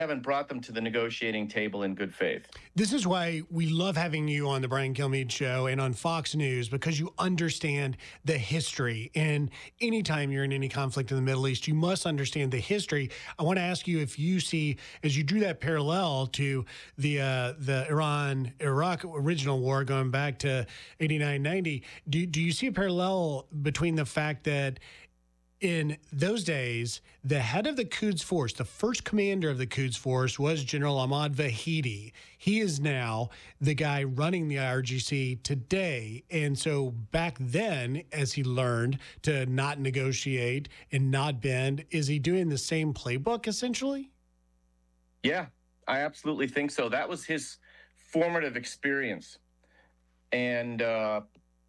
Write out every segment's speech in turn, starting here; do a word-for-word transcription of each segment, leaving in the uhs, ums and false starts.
haven't brought them to the negotiating table in good faith. This is why we love having you on the Brian Kilmeade Show and on Fox News, because you understand the history. And anytime you're in any conflict in the Middle East, you must understand the history. I want to ask you if you see, as you drew that parallel to the uh, the Iran-Iraq original war going back to eighty-nine, ninety, do, do you see a parallel between the fact that in those days, the head of the Quds Force, the first commander of the Quds Force, was General Ahmad Vahidi. He is now the guy running the I R G C today. And so back then, as he learned to not negotiate and not bend, is he doing the same playbook, essentially? Yeah, I absolutely think so. That was his formative experience. And, uh,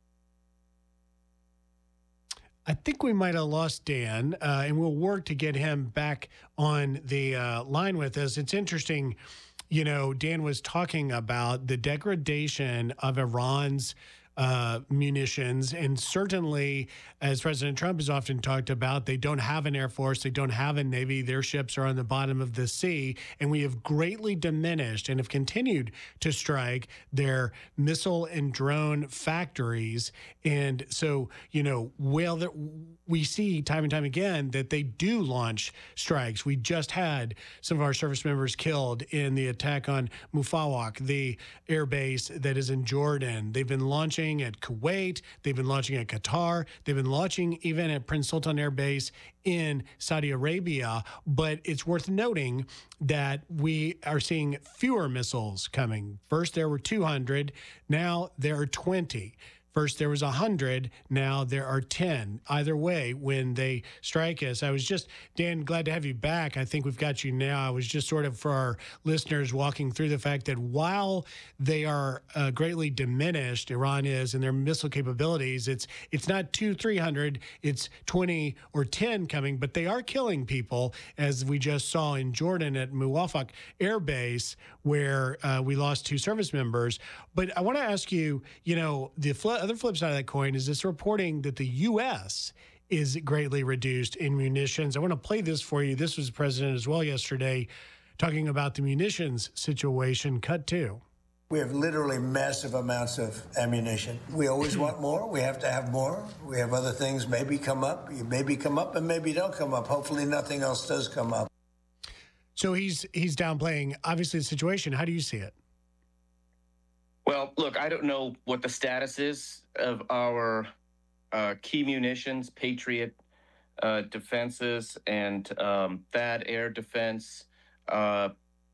I think we might have lost Dan, uh, and we'll work to get him back on the uh, line with us. It's interesting, you know, Dan was talking about the degradation of Iran's uh, munitions. And certainly, as President Trump has often talked about, they don't have an Air Force, they don't have a Navy, their ships are on the bottom of the sea. And we have greatly diminished and have continued to strike their missile and drone factories. And so, you know, well, that we see time and time again that they do launch strikes. We just had some of our service members killed in the attack on Mufawak, the air base that is in Jordan. They've been launching at Kuwait. They've been launching at Qatar. They've been launching even at Prince Sultan Air Base in Saudi Arabia. But it's worth noting that we are seeing fewer missiles coming. First, there were two hundred. Now there are twenty. First, there was one hundred. Now there are ten. Either way, when they strike us, I was just, Dan, glad to have you back. I think we've got you now. I was just sort of, for our listeners, walking through the fact that while they are uh, greatly diminished, Iran is, in their missile capabilities, it's it's not two, three hundred, it's twenty or ten coming, but they are killing people, as we just saw in Jordan at Muwafaq Air Base, where uh, we lost two service members. But I want to ask you, you know, the fl- other flip side of that coin is this reporting that the U S is greatly reduced in munitions. I want to play this for you. This was the president as well yesterday talking about the munitions situation. Cut two. We have literally massive amounts of ammunition. We always want more. We have to have more. We have other things maybe come up. You maybe come up and maybe don't come up. Hopefully nothing else does come up. So he's he's downplaying, obviously, the situation. How do you see it? Well, look, I don't know what the status is of our uh, key munitions, Patriot uh, defenses, and um, T H A A D air defense, uh,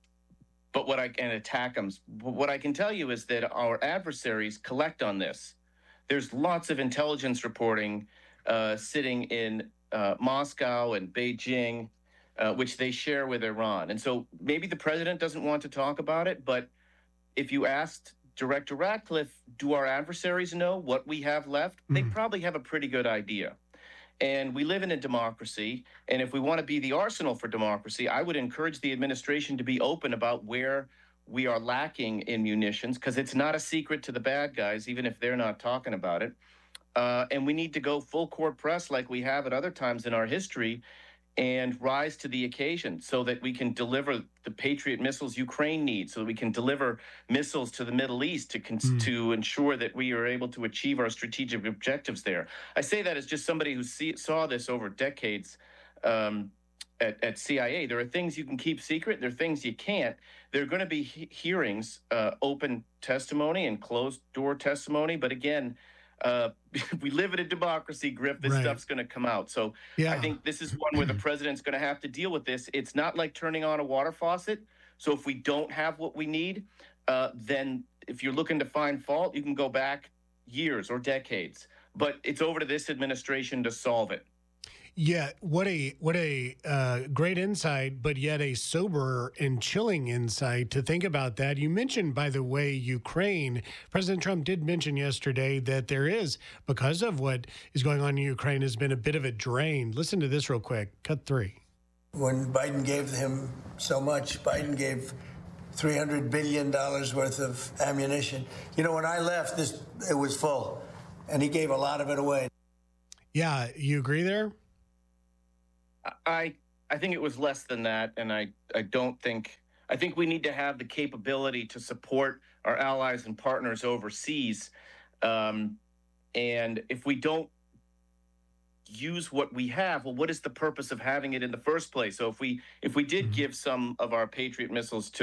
but what I and ATACMS. What I can tell you is that our adversaries collect on this. There's lots of intelligence reporting uh, sitting in uh, Moscow and Beijing, uh, which they share with Iran. And so maybe the president doesn't want to talk about it, but if you asked Director Ratcliffe, do our adversaries know what we have left? Mm. They probably have a pretty good idea. And we live in a democracy, and if we want to be the arsenal for democracy, I would encourage the administration to be open about where we are lacking in munitions, because it's not a secret to the bad guys, even if they're not talking about it. Uh, and we need to go full court press like we have at other times in our history and rise to the occasion so that we can deliver the Patriot missiles Ukraine needs, so that we can deliver missiles to the Middle East to con- mm. to ensure that we are able to achieve our strategic objectives there. I say that as just somebody who see, saw this over decades um, at, at C I A. There are things you can keep secret. There are things you can't. There are going to be he- hearings, uh, open testimony and closed door testimony. But again, Uh, we live in a democracy, Griff. This right. stuff's going to come out. So yeah. I think this is one where the president's going to have to deal with this. It's not like turning on a water faucet. So if we don't have what we need, uh, then if you're looking to find fault, you can go back years or decades. But it's over to this administration to solve it. Yeah, what a what a uh, great insight, but yet a sober and chilling insight to think about that. You mentioned, by the way, Ukraine. President Trump did mention yesterday that there is, because of what is going on in Ukraine, has been a bit of a drain. Listen to this real quick. Cut three. When Biden gave him so much, Biden gave three hundred billion dollars worth of ammunition. You know, when I left, this it was full, and he gave a lot of it away. Yeah, you agree there? I I think it was less than that, and I, I don't think I think we need to have the capability to support our allies and partners overseas. Um, and if we don't use what we have, well, what is the purpose of having it in the first place? So if we if we did Mhm. give some of our Patriot missiles to